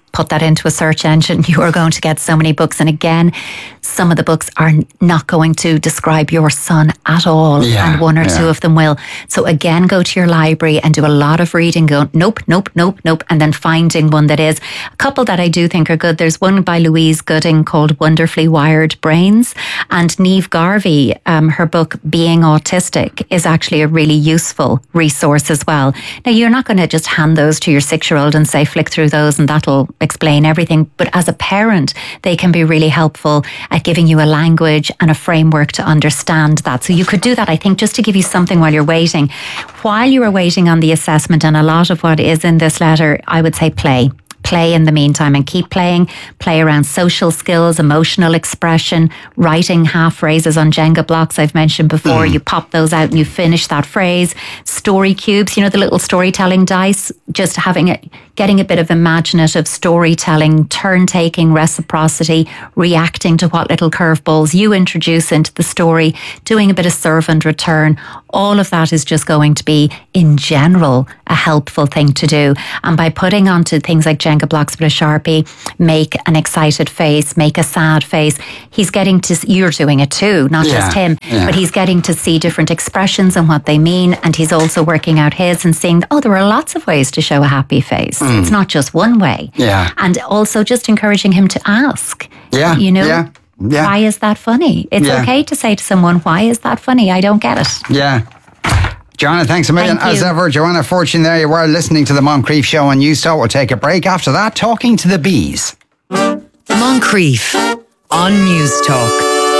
put that into a search engine, you are going to get so many books. And again, some of the books are not going to describe your son at all, and one or two of them will. So again, go to your library and do a lot of reading, go nope, and then finding one that is. A couple that I do think are good. There's one by Louise Gooding called Wonderfully Wired Brains, and Neve Garvey, her book Being Autistic is actually a really useful resource as well. Now, you're not going to just hand those to your 6-year-old and say flick through those and that'll explain everything, but as a parent they can be really helpful at giving you a language and a framework to understand that. So you could do that, I think, just to give you something while you're waiting. While you are waiting on the assessment, and a lot of what is in this letter, I would say play in the meantime, and keep playing. Play around social skills, emotional expression, writing half phrases on Jenga blocks I've mentioned before. You pop those out and you finish that phrase. Story cubes, the little storytelling dice, just getting a bit of imaginative storytelling, turn-taking, reciprocity, reacting to what little curveballs you introduce into the story, doing a bit of serve and return. All of that is just going to be, in general, a helpful thing to do. And by putting onto things like Jenga blocks with a Sharpie, make an excited face, make a sad face. He's getting to, you're doing it too, not just him, but he's getting to see different expressions and what they mean. And he's also working out his and seeing, there are lots of ways to show a happy face. It's not just one way. And also just encouraging him to ask, why is that funny? It's okay to say to someone, why is that funny? I don't get it. Yeah. Joanna, thanks a million. As ever, Joanna Fortune there. You were listening to the Moncrief Show on News Talk. We'll take a break. After that, talking to the bees. Moncrief on News Talk.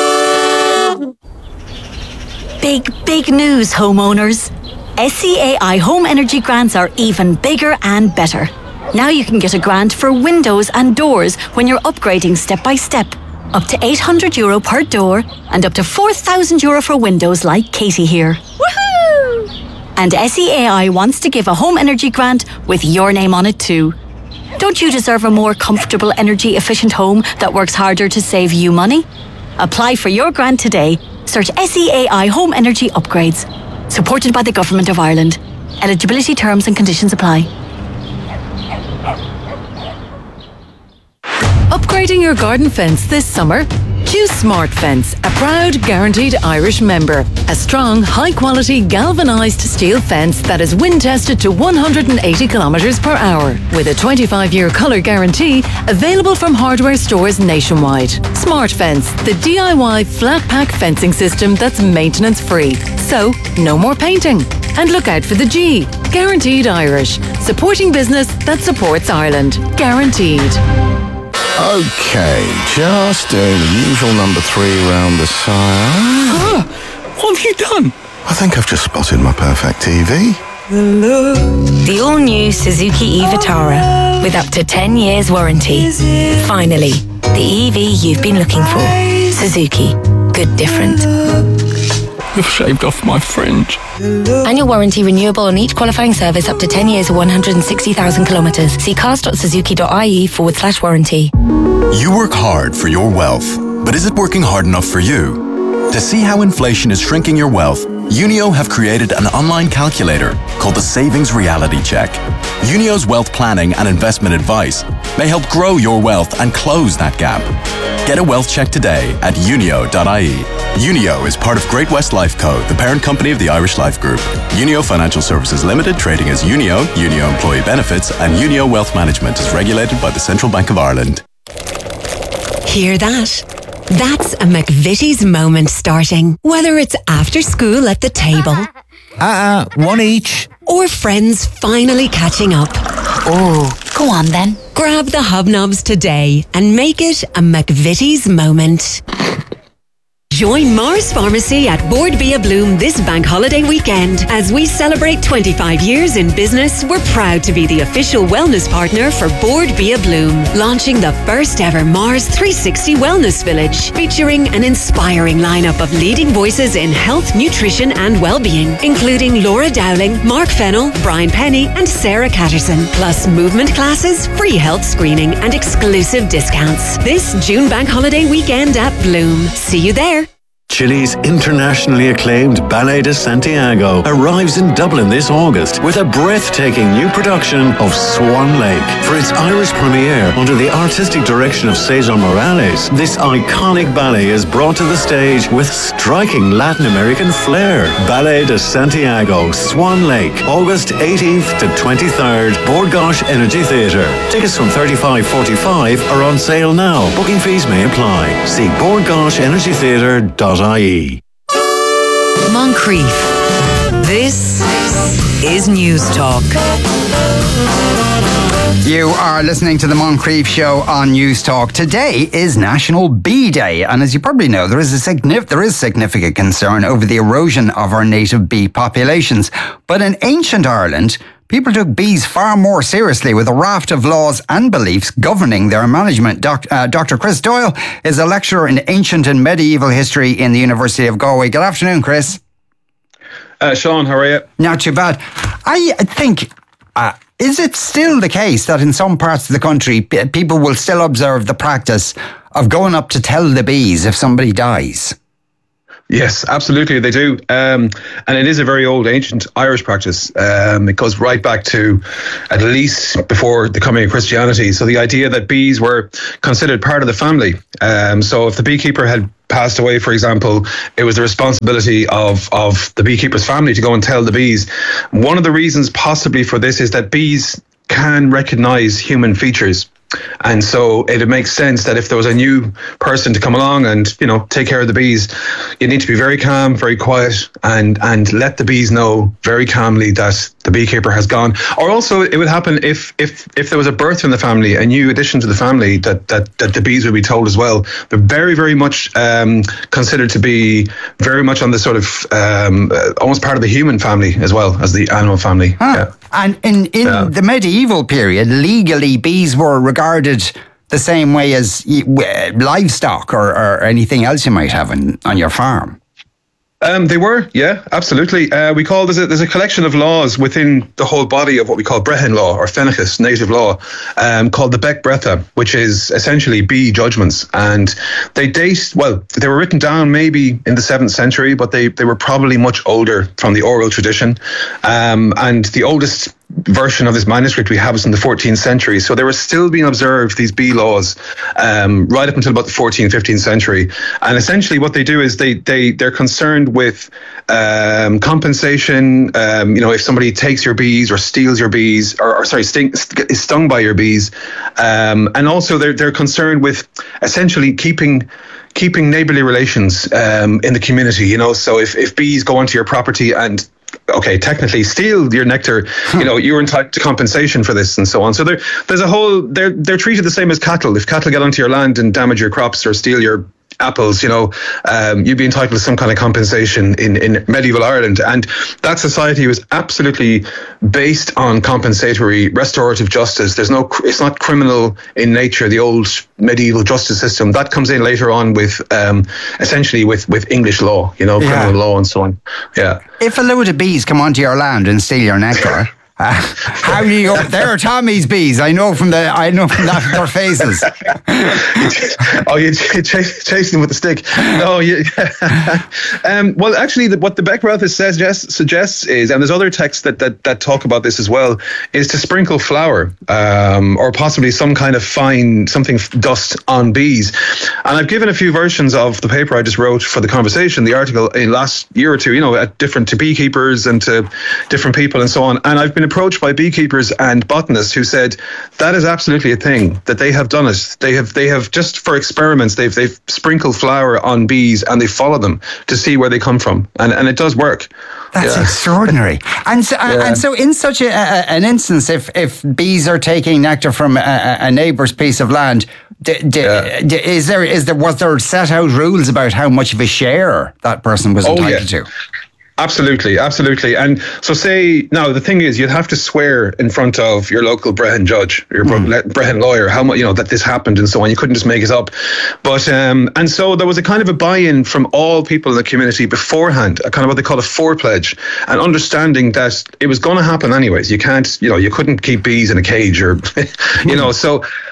Big news, homeowners. SCAI Home Energy Grants are even bigger and better. Now you can get a grant for windows and doors when you're upgrading step by step. Up to €800 per door and up to €4,000 for windows like Katie here. Woohoo! And SEAI wants to give a home energy grant with your name on it too. Don't you deserve a more comfortable, energy efficient home that works harder to save you money? Apply for your grant today. Search SEAI Home Energy Upgrades. Supported by the Government of Ireland. Eligibility terms and conditions apply. Upgrading your garden fence this summer? Choose Smart Fence, a proud guaranteed Irish member. A strong, high-quality galvanised steel fence that is wind-tested to 180 kilometres per hour. With a 25-year colour guarantee, available from hardware stores nationwide. Smart Fence, the DIY flat-pack fencing system that's maintenance-free. So, no more painting. And look out for the G. Guaranteed Irish. Supporting business that supports Ireland. Guaranteed. Okay, just doing the usual number 3 round the sire. What have you done? I think I've just spotted my perfect TV. The all-new Suzuki e-Vitara with up to 10 years warranty. Finally, the EV you've been looking for. Suzuki. Good different. You've shaved off my fringe. Annual warranty renewable on each qualifying service up to 10 years or 160,000 kilometres. See cars.suzuki.ie/warranty. You work hard for your wealth, but is it working hard enough for you? To see how inflation is shrinking your wealth, Unio have created an online calculator called the Savings Reality Check. Unio's wealth planning and investment advice may help grow your wealth and close that gap. Get a wealth check today at unio.ie. Unio is part of Great-West Lifeco, the parent company of the Irish Life Group. Unio Financial Services Limited, trading as Unio, Unio Employee Benefits, and Unio Wealth Management is regulated by the Central Bank of Ireland. Hear that? That's a McVitie's moment starting. Whether it's after school at the table. One each. Or friends finally catching up. Oh, go on then. Grab the hobnobs today and make it a McVitie's moment. Join Mars Pharmacy at Board Bia Bloom this bank holiday weekend. As we celebrate 25 years in business, we're proud to be the official wellness partner for Board Bia Bloom, launching the first ever Mars 360 Wellness Village, featuring an inspiring lineup of leading voices in health, nutrition and well-being, including Laura Dowling, Mark Fennell, Brian Penny and Sarah Catterson, plus movement classes, free health screening and exclusive discounts. This June bank holiday weekend at Bloom. See you there. Chile's internationally acclaimed Ballet de Santiago arrives in Dublin this August with a breathtaking new production of Swan Lake. For its Irish premiere under the artistic direction of Cesar Morales, this iconic ballet is brought to the stage with striking Latin American flair. Ballet de Santiago, Swan Lake, August 18th to 23rd, Bord Gáis Energy Theatre. Tickets from $35.45 are on sale now. Booking fees may apply. See bordgaishenergytheatre.ie. Moncrief. This is News Talk. You are listening to the Moncrief Show on News Talk. Today is National Bee Day, and as you probably know, there is significant concern over the erosion of our native bee populations. But in ancient Ireland, people took bees far more seriously, with a raft of laws and beliefs governing their management. Dr. Chris Doyle is a lecturer in ancient and medieval history in the University of Galway. Good afternoon, Chris. Sean, how are you? Not too bad. I think... is it still the case that in some parts of the country, people will still observe the practice of going up to tell the bees if somebody dies? Yes, absolutely, they do. And it is a very old, ancient Irish practice. It goes right back to at least before the coming of Christianity. So the idea that bees were considered part of the family. So if the beekeeper had passed away, for example, it was the responsibility of the beekeeper's family to go and tell the bees. One of the reasons possibly for this is that bees can recognize human features. And so it makes sense that if there was a new person to come along and, take care of the bees, you need to be very calm, very quiet, and let the bees know very calmly that the beekeeper has gone. Or also it would happen if there was a birth in the family, a new addition to the family, that the bees would be told as well. They're very, very much considered to be very much on the sort of almost part of the human family as well as the animal family. Yeah. And in the medieval period, legally, bees were regarded the same way as livestock or anything else you might have on your farm. They were, yeah, absolutely. We call there's a collection of laws within the whole body of what we call Brehon law or Fenechus, native law, called the Bec Bretha, which is essentially bee judgments. And they were written down maybe in the 7th century, but they were probably much older from the oral tradition. And the oldest version of this manuscript we have is in the 14th century. So they were still being observed, these bee laws, right up until about the 14th, 15th century. And essentially what they do is they're concerned with compensation. If somebody takes your bees or steals your bees, is stung by your bees. And also they're concerned with essentially keeping neighbourly relations in the community. So if bees go onto your property and technically steal your nectar, you're entitled to compensation for this and so on. So there's a whole, they're treated the same as cattle. If cattle get onto your land and damage your crops or steal your apples, you'd be entitled to some kind of compensation in medieval Ireland. And that society was absolutely based on compensatory restorative justice. It's not criminal in nature, the old medieval justice system. That comes in later on with essentially with English law, criminal law and so on. Yeah. If a load of bees come onto your land and steal your nectar, how do you go? There are Tommy's bees. I know from that their faces. You chase them with a stick. Oh, yeah. Well, actually, what the Bec Bretha suggests is, and there's other texts that talk about this as well, is to sprinkle flour or possibly some kind of fine dust on bees. And I've given a few versions of the paper I just wrote for the conversation, the article in last year or two, to beekeepers and to different people and so on. And I've been approached by beekeepers and botanists who said that is absolutely a thing, that they have done it. They have just for experiments, they've sprinkled flour on bees and they follow them to see where they come from, and it does work. That's extraordinary. And so in such an instance, if bees are taking nectar from a neighbour's piece of land, was there set out rules about how much of a share that person was entitled to? Absolutely. And so now the thing is, you'd have to swear in front of your local Brehon judge, your Brehon lawyer, how much, that this happened and so on. You couldn't just make it up. But, and so there was a kind of a buy-in from all people in the community beforehand, a kind of what they call a forepledge, and understanding that it was going to happen anyways. You can't, you couldn't keep bees in a cage or, so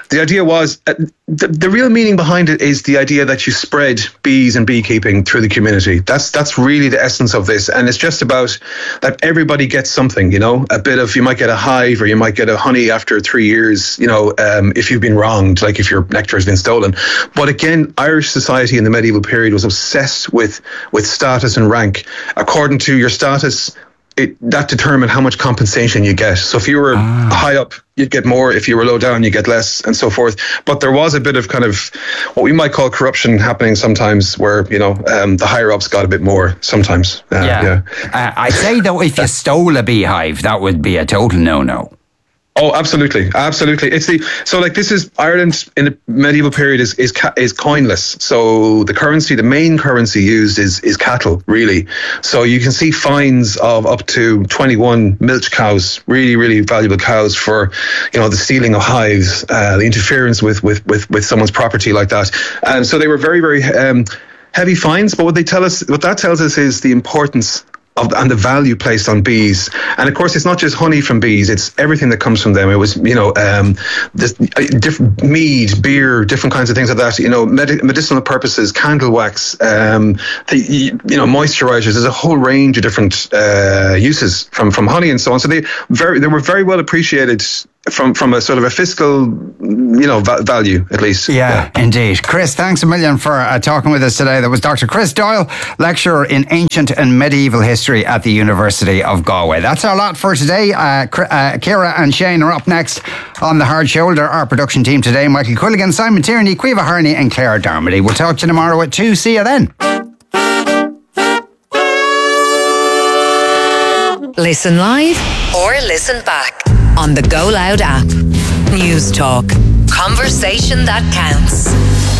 the idea was the real meaning behind it is the idea that you spread bees and beekeeping through the community. That's really the essence of this, and it's just about that everybody gets something. You know, a bit of, you might get a hive or you might get a honey after 3 years. You know, if you've been wronged, like if your nectar has been stolen. But again, Irish society in the medieval period was obsessed with status and rank. According to your status, that determined how much compensation you get. So if you were high up, you'd get more. If you were low down, you get less, and so forth. But there was a bit of kind of what we might call corruption happening sometimes, where the higher ups got a bit more sometimes. I'd say though, if you stole a beehive, that would be a total no-no. Oh, absolutely. It's this is Ireland in the medieval period is coinless. So the main currency used is cattle, really. So you can see fines of up to 21 milch cows, really, really valuable cows, for the stealing of hives, the interference with someone's property like that. And so they were very, very heavy fines. But what that tells us is the importance and the value placed on bees. And of course, it's not just honey from bees, it's everything that comes from them. It was, different mead, beer, different kinds of things like that, medicinal purposes, candle wax, moisturizers. There's a whole range of different uses from honey and so on. So they were very well appreciated from a sort of a fiscal, value, at least. Yeah, indeed. Chris, thanks a million for talking with us today. That was Dr. Chris Doyle, lecturer in ancient and medieval history at the University of Galway. That's our lot for today. Ciara and Shane are up next on The Hard Shoulder. Our production team today, Michael Quilligan, Simon Tierney, Caoimhe Harney and Claire Darmody. We'll talk to you tomorrow at 2. See you then. Listen live or listen back on the Go Loud app. News Talk. Conversation that counts.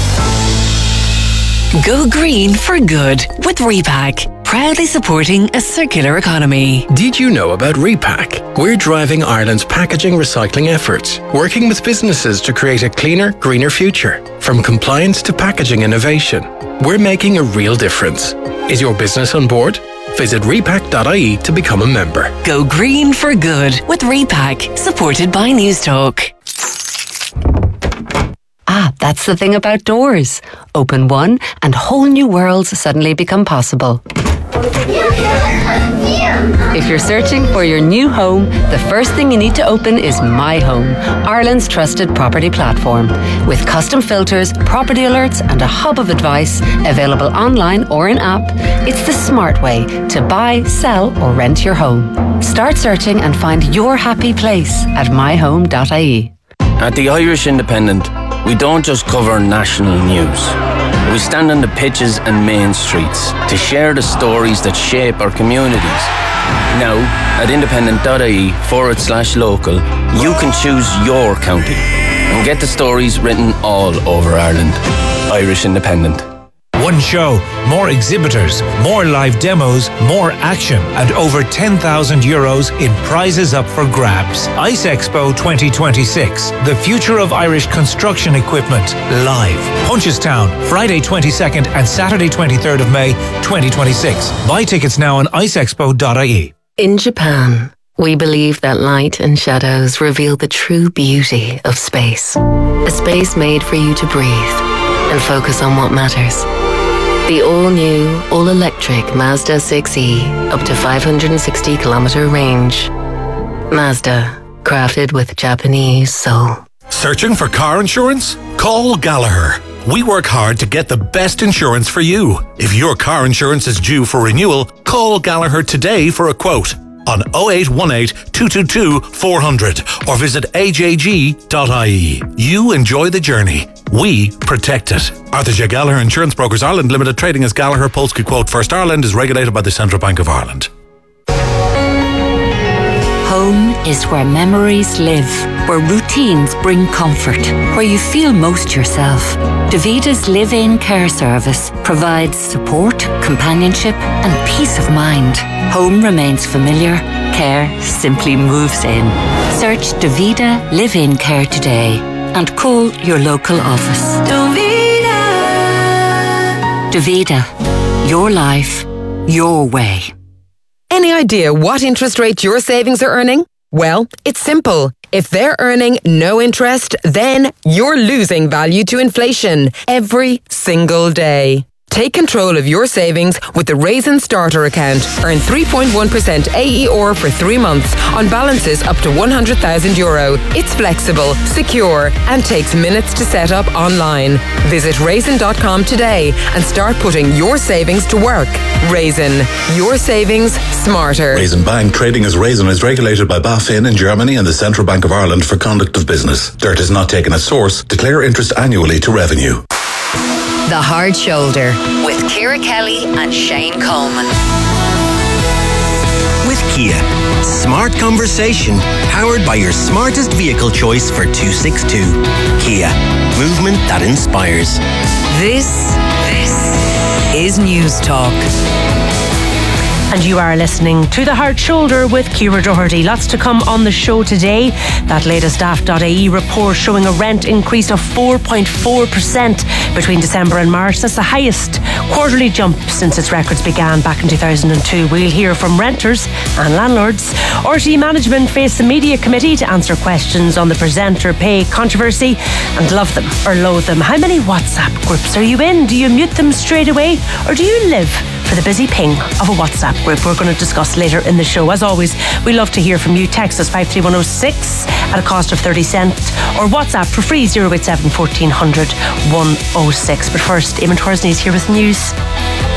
Go green for good with Repack. Proudly supporting a circular economy. Did you know about Repack? We're driving Ireland's packaging recycling efforts, working with businesses to create a cleaner, greener future. From compliance to packaging innovation, we're making a real difference. Is your business on board? Visit repack.ie to become a member. Go green for good with Repack, supported by News Talk. That's the thing about doors. Open one and whole new worlds suddenly become possible. If you're searching for your new home, the first thing you need to open is My Home, Ireland's trusted property platform. With custom filters, property alerts and a hub of advice available online or in app, it's the smart way to buy, sell or rent your home. Start searching and find your happy place at myhome.ie. At the Irish Independent, we don't just cover national news. We stand on the pitches and main streets to share the stories that shape our communities. Now, at independent.ie/local, you can choose your county and get the stories written all over Ireland. Irish Independent. One show, more exhibitors, more live demos, more action, and over €10,000 in prizes up for grabs. Ice Expo 2026, the future of Irish construction equipment, live. Punchestown, Friday 22nd and Saturday 23rd of May 2026. Buy tickets now on icexpo.ie. In Japan, we believe that light and shadows reveal the true beauty of space. A space made for you to breathe and focus on what matters. The all-new, all-electric Mazda 6e, up to 560-kilometre range. Mazda, crafted with Japanese soul. Searching for car insurance? Call Gallagher. We work hard to get the best insurance for you. If your car insurance is due for renewal, call Gallagher today for a quote on 0818 222 400 or visit ajg.ie. You enjoy the journey. We protect it. Arthur J. Gallagher Insurance Brokers Ireland Limited, trading as Gallagher Polski Quote First Ireland, is regulated by the Central Bank of Ireland. Home is where memories live, where routines bring comfort, where you feel most yourself. Davita's live-in care service provides support, companionship and peace of mind. Home remains familiar, care simply moves in. Search Davita Live-in Care today and call your local office. Davita, your life, your way. Any idea what interest rate your savings are earning? Well, it's simple. If they're earning no interest, then you're losing value to inflation every single day. Take control of your savings with the Raisin Starter account. Earn 3.1% AER for 3 months on balances up to €100,000. It's flexible, secure, and takes minutes to set up online. Visit raisin.com today and start putting your savings to work. Raisin, your savings smarter. Raisin Bank, trading as Raisin, is regulated by BaFin in Germany and the Central Bank of Ireland for conduct of business. Dirt is not taken as source. Declare interest annually to revenue. The Hard Shoulder with Ciara Kelly and Shane Coleman. With Kia, smart conversation powered by your smartest vehicle choice for 262. Kia, movement that inspires. This is News Talk. And you are listening to The Hard Shoulder with Ciara Doherty. Lots to come on the show today. That latest Daft.ie report showing a rent increase of 4.4% between December and March. That's the highest quarterly jump since its records began back in 2002. We'll hear from renters and landlords. RTE management face the media committee to answer questions on the presenter pay controversy, and love them or loathe them. How many WhatsApp groups are you in? Do you mute them straight away, or do you live for the busy ping of a WhatsApp group? We're going to discuss later in the show. As always, we love to hear from you. Text us 53106 at a cost of 30 cents, or WhatsApp for free 087 1400 106. But first, Eamon Torsney is here with news.